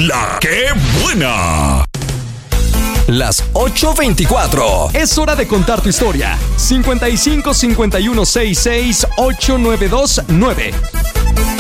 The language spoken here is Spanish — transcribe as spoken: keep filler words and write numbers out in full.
¡La que buena! Las ocho veinticuatro. Es hora de contar tu historia. cincuenta y cinco, cincuenta y uno, sesenta y seis, ochenta y nueve veintinueve.